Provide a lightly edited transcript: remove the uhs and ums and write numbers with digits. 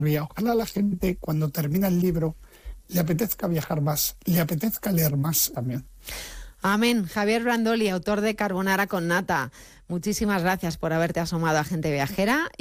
Ojalá la gente, cuando termina el libro, le apetezca viajar más, le apetezca leer más también. Amén. Javier Brandoli, autor de Carbonara con nata. Muchísimas gracias por haberte asomado a Gente Viajera.